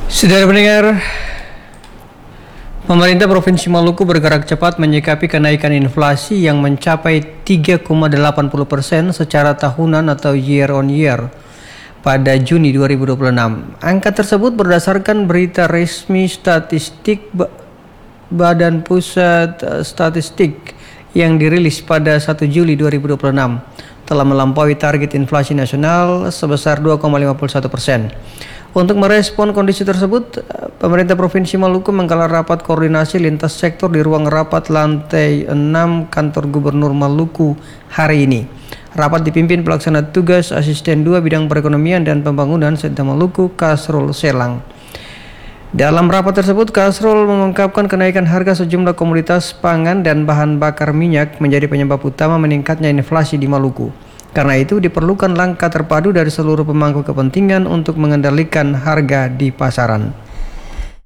Saudara pendengar, pemerintah Provinsi Maluku bergerak cepat menyikapi kenaikan inflasi yang mencapai 3,80% secara tahunan atau year on year pada Juni 2026. Angka tersebut berdasarkan berita resmi statistik Badan Pusat Statistik yang dirilis pada 1 Juli 2026, telah melampaui target inflasi nasional sebesar 2,51%. Untuk merespon kondisi tersebut, pemerintah Provinsi Maluku menggelar rapat koordinasi lintas sektor di ruang rapat lantai 6 kantor Gubernur Maluku hari ini. Rapat dipimpin pelaksana tugas Asisten 2 Bidang Perekonomian dan Pembangunan Setda Maluku, Kasrul Selang. Dalam rapat tersebut, Kasrul mengungkapkan kenaikan harga sejumlah komoditas pangan dan bahan bakar minyak menjadi penyebab utama meningkatnya inflasi di Maluku. Karena itu diperlukan langkah terpadu dari seluruh pemangku kepentingan untuk mengendalikan harga di pasaran.